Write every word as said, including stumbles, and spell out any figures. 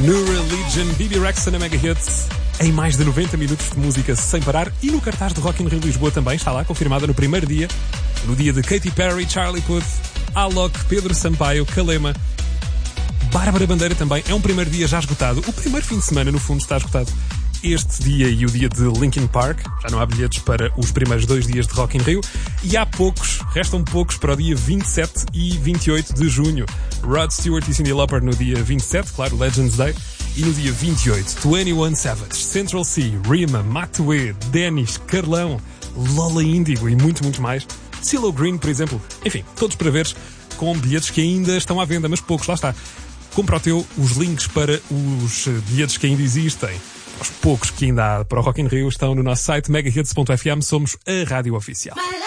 New Religion, B B Rexa na Mega Hits, em mais de noventa minutos de música sem parar, e no cartaz de Rock in Rio Lisboa também está lá, confirmada no primeiro dia, no dia de Katy Perry, Charlie Puth, Alok, Pedro Sampaio, Kalema, Bárbara Bandeira também. É um primeiro dia já esgotado. O primeiro fim de semana, no fundo, está esgotado. Este dia e o dia de Linkin Park. Já não há bilhetes para os primeiros dois dias de Rock in Rio. E há poucos, restam poucos para o dia vinte e sete e vinte e oito de junho. Rod Stewart e Cyndi Lauper no dia vinte e sete, claro, Legends Day. E no dia vinte e oito, vinte e um Savage, Central C, Rima, Matue, Dennis, Carlão, Lola Índigo e muito, muito mais. CeeLo Green, por exemplo. Enfim, todos para veres, com bilhetes que ainda estão à venda, mas poucos, lá está. Compra o teu, os links para os bilhetes que ainda existem, os poucos que ainda há para o Rock in Rio, estão no nosso site mega hits ponto f m. Somos a rádio oficial.